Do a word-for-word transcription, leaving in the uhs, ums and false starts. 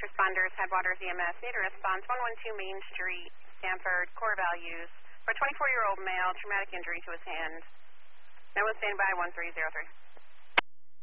responders, Headwaters E M S, need a response, one one two Main Street, Stanford, core values, for a twenty-four-year-old male, traumatic injury to his hand. Now we'll stand by one three zero three.